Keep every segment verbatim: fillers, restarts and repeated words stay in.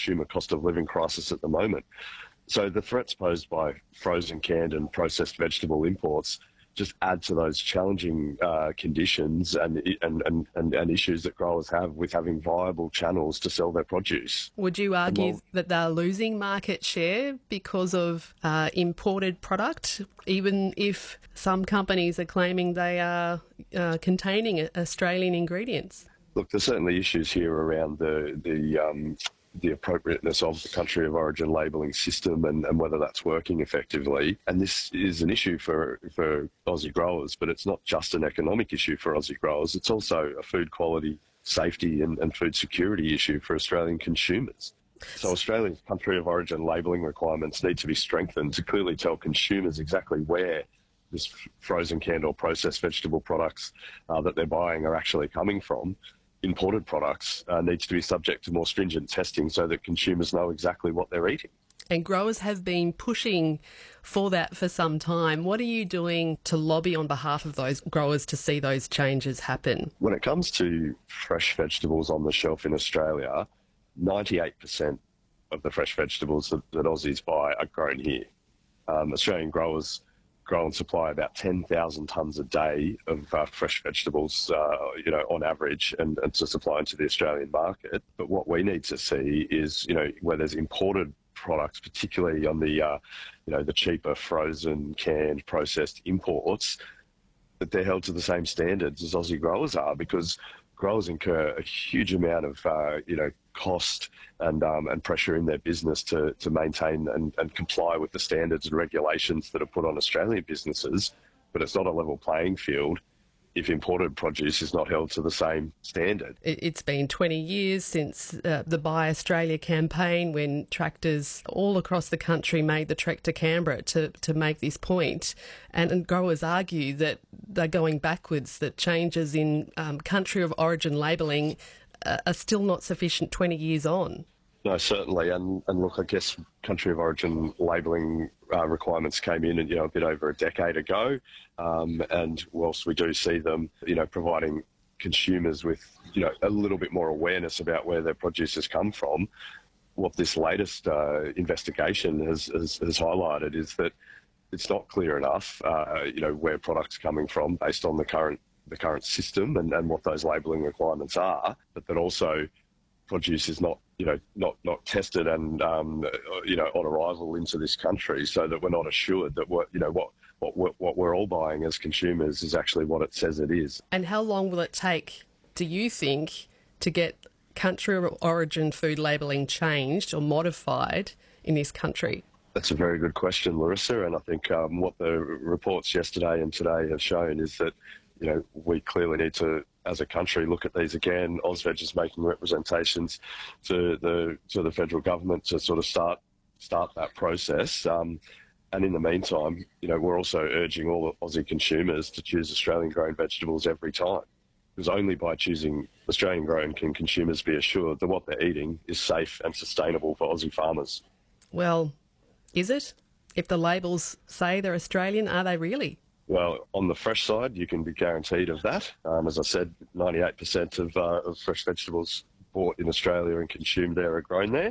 consumer cost of living crisis at the moment. So the threats posed by frozen, canned and processed vegetable imports just add to those challenging uh, conditions and, and, and, and, and issues that growers have with having viable channels to sell their produce. Would you argue while, that they're losing market share because of uh, imported product, even if some companies are claiming they are uh, containing Australian ingredients? Look, there's certainly issues here around the the um, the appropriateness of the country of origin labelling system and, and whether that's working effectively. And this is an issue for, for Aussie growers, but it's not just an economic issue for Aussie growers. It's also a food quality, safety and, and food security issue for Australian consumers. So Australia's country of origin labelling requirements need to be strengthened to clearly tell consumers exactly where this frozen, canned or processed vegetable products uh, that they're buying are actually coming from. Imported products uh, needs to be subject to more stringent testing so that consumers know exactly what they're eating. And growers have been pushing for that for some time. What are you doing to lobby on behalf of those growers to see those changes happen? When it comes to fresh vegetables on the shelf in Australia, ninety-eight percent of the fresh vegetables that, that Aussies buy are grown here. Um, Australian growers grow and supply about ten thousand tonnes a day of uh, fresh vegetables, uh, you know, on average, and, and to supply into the Australian market. But what we need to see is, you know, where there's imported products, particularly on the, uh, you know, the cheaper frozen, canned, processed imports, that they're held to the same standards as Aussie growers are, because growers incur a huge amount of, uh, you know, cost and um, and pressure in their business to, to maintain and, and comply with the standards and regulations that are put on Australian businesses. But it's not a level playing field if imported produce is not held to the same standard. It's been twenty years since uh, the Buy Australia campaign, when tractors all across the country made the trek to Canberra to, to make this point. And, and growers argue that they're going backwards, that changes in um, country of origin labelling uh, are still not sufficient twenty years on. No, certainly. And, and look, I guess country of origin labelling uh, requirements came in, you know, a bit over a decade ago. Um, and whilst we do see them, you know, providing consumers with, you know, a little bit more awareness about where their produce has come from, what this latest uh, investigation has, has, has highlighted is that it's not clear enough, uh, you know, where products are coming from based on the current the current system and, and what those labelling requirements are, but that also produce is not, you know, not, not tested and, um, you know, on arrival into this country, so that we're not assured that what, you know, what, what, what we're all buying as consumers is actually what it says it is. And how long will it take, do you think, to get country of origin food labelling changed or modified in this country? That's a very good question, Larissa, and I think um, what the reports yesterday and today have shown is that, you know, we clearly need to, as a country, look at these again. AusVeg is making representations to the to the federal government to sort of start start that process. Um, and in the meantime, you know, we're also urging all Aussie consumers to choose Australian-grown vegetables every time, because only by choosing Australian-grown can consumers be assured that what they're eating is safe and sustainable for Aussie farmers. Well, is it? If the labels say they're Australian, are they really? Well, on the fresh side, you can be guaranteed of that. Um, as I said, ninety-eight percent of, uh, of fresh vegetables bought in Australia and consumed there are grown there.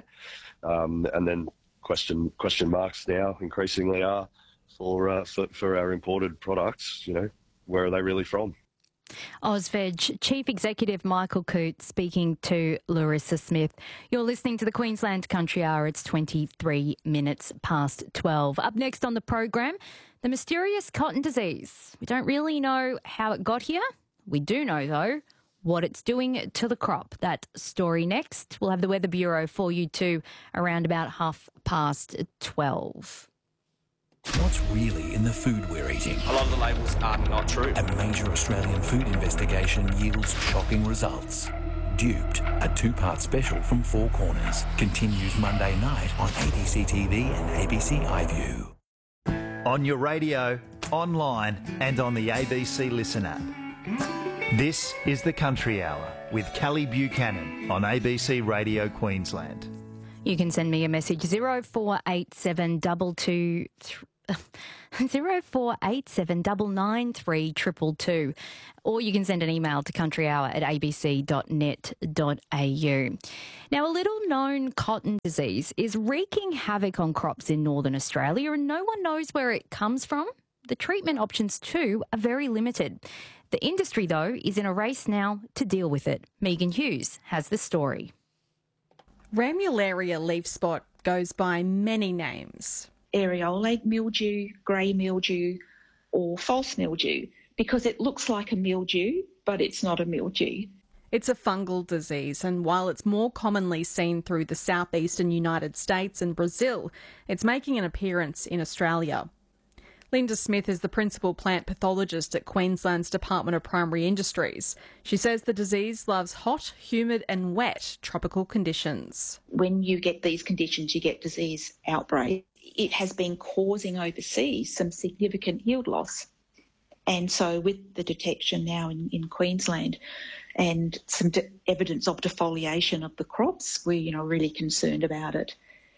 Um, and then question question marks now increasingly are for, uh, for for our imported products. You know, where are they really from? AusVeg Chief Executive Michael Coote speaking to Larissa Smith. You're listening to the Queensland Country Hour. It's twenty-three minutes past twelve. Up next on the program, the mysterious cotton disease. We don't really know how it got here. We do know, though, what it's doing to the crop. That story next. We'll have the Weather Bureau for you too around about half past twelve. What's really in the food we're eating? A lot of the labels are not true. A major Australian food investigation yields shocking results. Duped, a two-part special from Four Corners, continues Monday night on A B C T V and A B C iView. On your radio, online and on the A B C Listen app. This is the Country Hour with Callie Buchanan on A B C Radio Queensland. You can send me a message zero four eight seven two two zero four eight seven nine nine three two two two, or you can send an email to countryhour at a b c dot net dot a u. Now, a little-known cotton disease is wreaking havoc on crops in northern Australia, and no one knows where it comes from. The treatment options, too, are very limited. The industry, though, is in a race now to deal with it. Megan Hughes has the story. Ramularia leaf spot goes by many names. Areolate mildew, grey mildew or false mildew, because it looks like a mildew, but it's not a mildew. It's a fungal disease, and while it's more commonly seen through the southeastern United States and Brazil, it's making an appearance in Australia. Linda Smith is the principal plant pathologist at Queensland's Department of Primary Industries. She says the disease loves hot, humid and wet tropical conditions. When you get these conditions, you get disease outbreak. It has been causing overseas some significant yield loss. And so with the detection now in, in Queensland and some de- evidence of defoliation of the crops, we're you know, really concerned about it.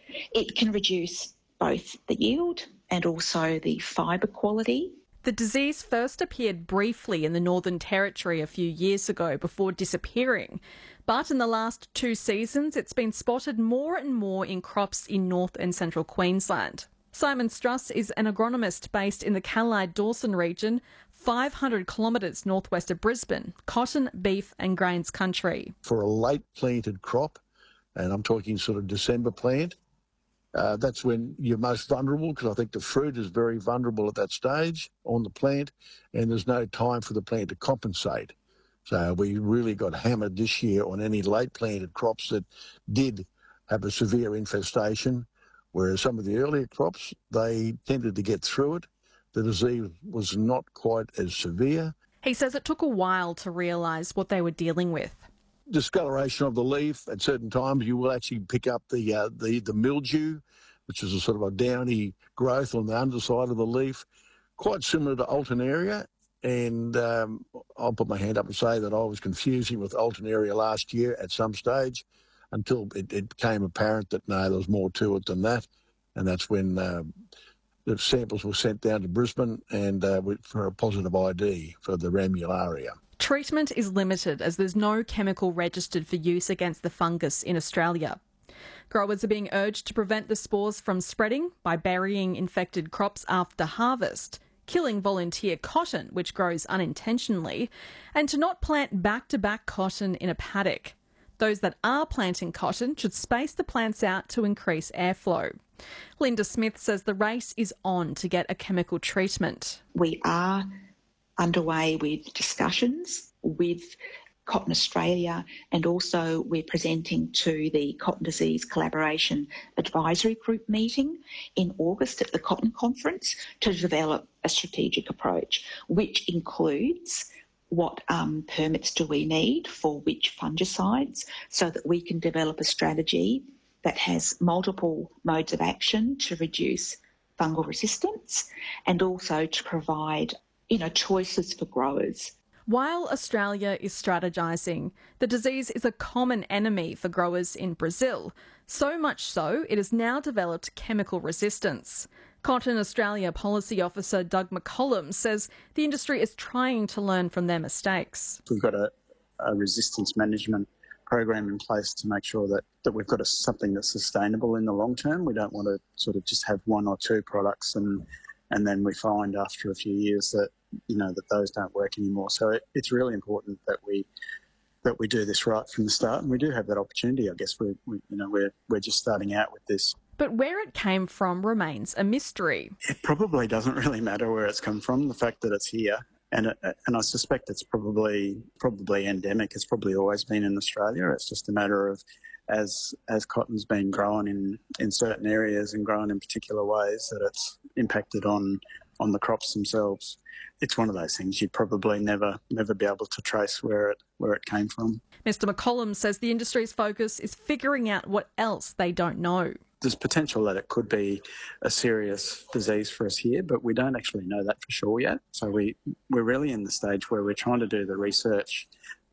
It can reduce both the yield and also the fibre quality. The disease first appeared briefly in the Northern Territory a few years ago before disappearing. But in the last two seasons, it's been spotted more and more in crops in north and central Queensland. Simon Struss is an agronomist based in the Callide-Dawson region, five hundred kilometres northwest of Brisbane, cotton, beef and grains country. For a late planted crop, and I'm talking sort of December plant, Uh, that's when you're most vulnerable, because I think the fruit is very vulnerable at that stage on the plant, and there's no time for the plant to compensate. So we really got hammered this year on any late planted crops that did have a severe infestation, whereas some of the earlier crops, they tended to get through it. The disease was not quite as severe. He says it took a while to realise what they were dealing with. Discoloration of the leaf. At certain times you will actually pick up the uh, the the mildew, which is a sort of a downy growth on the underside of the leaf, quite similar to Alternaria. And um, I'll put my hand up and say that I was confusing with Alternaria last year at some stage, until it, it became apparent that no, there was more to it than that, and that's when uh, the samples were sent down to Brisbane and uh, for a positive I D for the Ramularia. Treatment is limited as there's no chemical registered for use against the fungus in Australia. Growers are being urged to prevent the spores from spreading by burying infected crops after harvest, killing volunteer cotton, which grows unintentionally, and to not plant back-to-back cotton in a paddock. Those that are planting cotton should space the plants out to increase airflow. Linda Smith says the race is on to get a chemical treatment. We are underway with discussions with Cotton Australia, and also we're presenting to the Cotton Disease Collaboration Advisory Group meeting in August at the Cotton Conference to develop a strategic approach, which includes what um, permits do we need for which fungicides, so that we can develop a strategy that has multiple modes of action to reduce fungal resistance, and also to provide you know, choices for growers. While Australia is strategising, the disease is a common enemy for growers in Brazil. So much so, it has now developed chemical resistance. Cotton Australia Policy Officer Doug McCollum says the industry is trying to learn from their mistakes. We've got a, a resistance management program in place to make sure that, that we've got a, something that's sustainable in the long term. We don't want to sort of just have one or two products and and then we find after a few years that, you know, that those don't work anymore. So it, it's really important that we that we do this right from the start, and we do have that opportunity. I guess we're, we, you know, we're we're just starting out with this. But where it came from remains a mystery. It probably doesn't really matter where it's come from. The fact that it's here, and it, and I suspect it's probably probably endemic. It's probably always been in Australia. It's just a matter of as as cotton's been grown in, in certain areas and grown in particular ways that it's impacted on on the crops themselves. It's one of those things you'd probably never never be able to trace where it where it came from. Mister McCollum says the industry's focus is figuring out what else they don't know. There's potential that it could be a serious disease for us here, but we don't actually know that for sure yet. So we, we're really in the stage where we're trying to do the research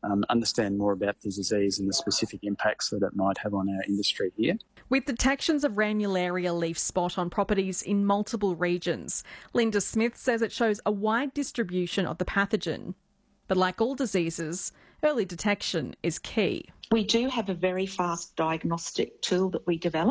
um, understand more about the disease and the specific impacts that it might have on our industry here. With detections of Ramularia leaf spot on properties in multiple regions, Linda Smith says it shows a wide distribution of the pathogen. But like all diseases, early detection is key. We do have a very fast diagnostic tool that we develop.